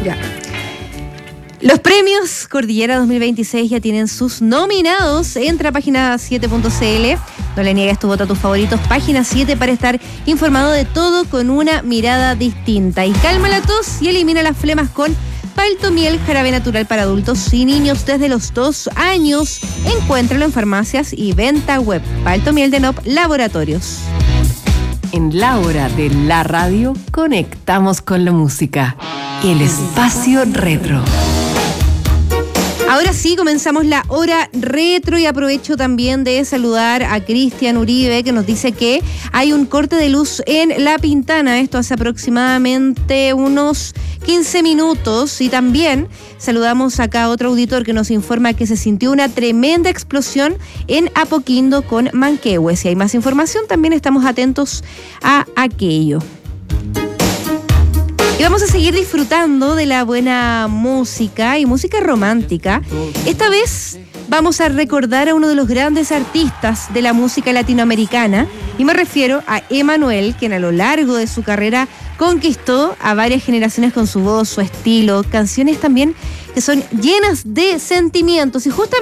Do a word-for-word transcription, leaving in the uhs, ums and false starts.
Ya. Los premios Cordillera dos mil veintiséis ya tienen sus nominados. Entra a página siete punto c l. No le niegues tu voto a tus favoritos. Página siete para estar informado de todo con una mirada distinta. Y calma la tos y elimina las flemas con Paltomiel, jarabe natural para adultos y niños desde los dos años. Encuéntralo en farmacias y venta web. Paltomiel de N O P Laboratorios. En la hora de la radio, conectamos con la música y el espacio retro. Ahora sí, comenzamos la hora retro y aprovecho también de saludar a Cristian Uribe, que nos dice que hay un corte de luz en La Pintana. Esto hace aproximadamente unos quince minutos. Y también saludamos acá a otro auditor que nos informa que se sintió una tremenda explosión en Apoquindo con Manquehue. Si hay más información, también estamos atentos a aquello. Y vamos a seguir disfrutando de la buena música y música romántica. Esta vez vamos a recordar a uno de los grandes artistas de la música latinoamericana, y me refiero a Emmanuel, quien a lo largo de su carrera conquistó a varias generaciones con su voz, su estilo, canciones también que son llenas de sentimientos. Y justamente